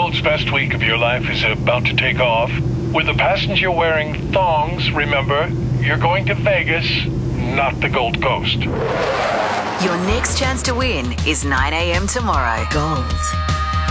Gold's best week of your life is about to take off. With the passenger wearing thongs, remember, you're going to Vegas, not the Gold Coast. Your next chance to win is 9 a.m. tomorrow. Gold